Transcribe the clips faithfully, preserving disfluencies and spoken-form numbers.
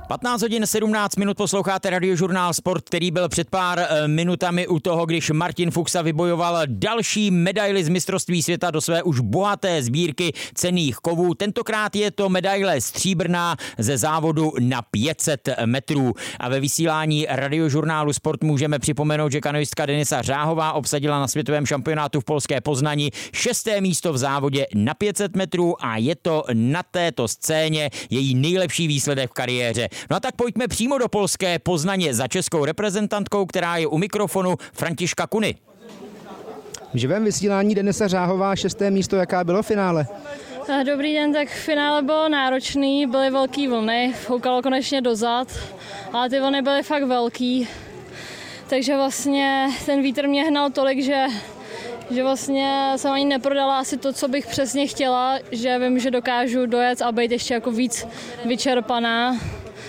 patnáct hodin sedmnáct minut posloucháte Radiožurnál Sport, který byl před pár e, minutami u toho, když Martin Fuxa vybojoval další medaili z mistrovství světa do své už bohaté sbírky cenných kovů. Tentokrát je to medaile stříbrná ze závodu na pět set metrů. A ve vysílání Radiožurnálu Sport můžeme připomenout, že kanoistka Denisa Řáhová obsadila na světovém šampionátu v polské Poznani šesté místo v závodě na pět set metrů a je to na této scéně její nejlepší výsledek v kariéře. No a tak pojďme přímo do polské Poznaně za českou reprezentantkou, která je u mikrofonu, Františka Kuny. V živém vysílání Denisa Řáhová, šesté místo, jaká bylo finále? Dobrý den, tak finále bylo náročný, byly velký vlny, foukalo konečně dozad, ale ty vlny byly fakt velký, takže vlastně ten vítr mě hnal tolik, že že vlastně jsem ani neprodala asi to, co bych přesně chtěla, že vím, že dokážu dojet a být ještě jako víc vyčerpaná.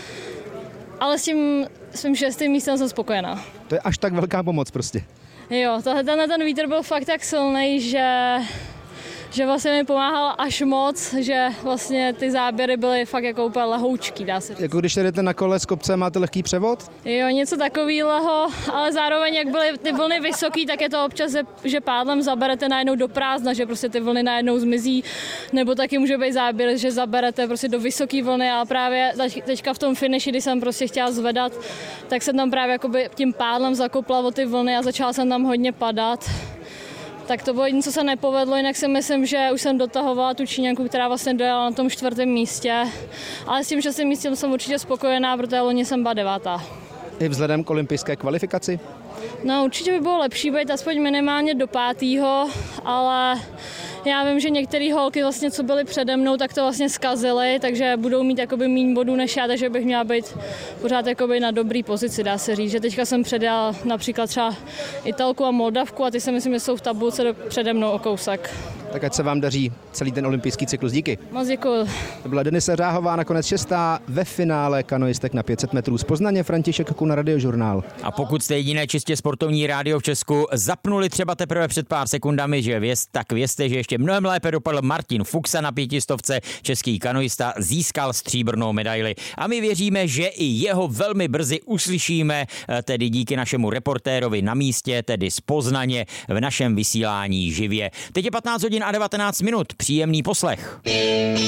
Ale s tím svým šestým místem jsem spokojená. To je až tak velká pomoc prostě. Jo, tenhle ten vítr byl fakt tak silný, že, že vlastně mi pomáhal až moc, že vlastně ty záběry byly fakt jako úplně lehoučký, dá se říct. Jako když jedete na kole z kopce, máte lehký převod? Jo, něco takového, ale zároveň jak byly ty vlny vysoký, tak je to občas, že pádlem zaberete najednou do prázdna, že prostě ty vlny najednou zmizí, nebo taky může být záběr, že zaberete prostě do vysoké vlny a právě teďka v tom finiši, kdy jsem prostě chtěla zvedat, tak jsem tam právě jakoby tím pádlem zakopla o ty vlny a začala jsem tam hodně padat. Tak to bylo jediné, co se nepovedlo, jinak si myslím, že už jsem dotahovala tu Číňanku, která vlastně dojela na tom čtvrtém místě. Ale s tím šestým místem jsem určitě spokojená, protože loni jsem byla devátá. I vzhledem k olympijské kvalifikaci? No určitě by bylo lepší být aspoň minimálně do pátýho, ale já vím, že některé holky vlastně, co byly přede mnou, tak to vlastně zkazily, takže budou mít jakoby míň bodů než já, takže bych měla být pořád jakoby na dobrý pozici, dá se říct. Že teďka jsem předjela například třeba Italku a Moldavku a ty si myslím, že jsou v tabulce do, přede mnou o kousek. Tak ať se vám daří celý ten olympijský cyklus. Díky. Moc děkuju. To byla Denisa Řáhová, nakonec šestá ve finále kanoistek na pět set metrů z Poznaně. František Kuna, Radiožurnál. A pokud jste jediné čistě sportovní rádio v Česku zapnuli třeba teprve před pár sekundami, že věst, tak vězte, že ještě mnohem lépe dopadl Martin Fuxa na pětistovce. Český kanoista získal stříbrnou medaili. A my věříme, že i jeho velmi brzy uslyšíme, tedy díky našemu reportérovi na místě, tedy z Poznaně, v našem vysílání živě. Teď je patnáct hodin a devatenáct minut. Příjemný poslech.